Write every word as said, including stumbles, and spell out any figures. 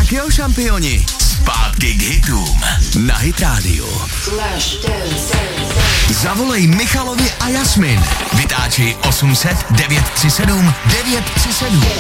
Tak jo, šampioni, zpátky k hitům na Hit Radio. Zavolej Michalovi a Jasmin. Vytáčej osm set devět tři sedm devět tři sedm.